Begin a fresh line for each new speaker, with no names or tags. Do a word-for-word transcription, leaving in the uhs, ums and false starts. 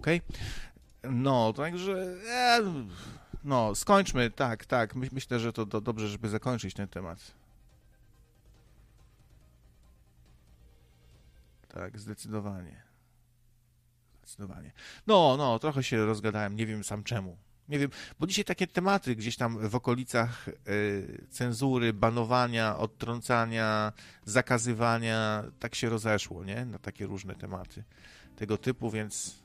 okej? Okay? No, także e, no, skończmy, tak, tak. My, myślę, że to, to dobrze, żeby zakończyć ten temat. Tak, zdecydowanie. Zdecydowanie. No, no, trochę się rozgadałem, nie wiem sam czemu. Nie wiem, bo dzisiaj takie tematy gdzieś tam w okolicach y, cenzury, banowania, odtrącania, zakazywania, tak się rozeszło, nie? Na takie różne tematy tego typu, więc